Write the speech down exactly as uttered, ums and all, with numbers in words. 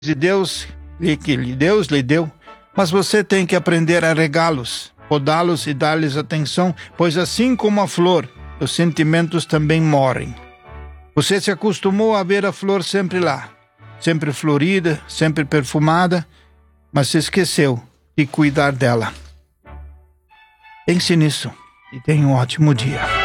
de Deus que Deus lhe deu, mas você tem que aprender a regá-los, podá-los e dar-lhes atenção, pois assim como a flor, os sentimentos também morrem. Você se acostumou a ver a flor sempre lá, sempre florida, sempre perfumada, mas se esqueceu de cuidar dela. Pense nisso e tenha um ótimo dia.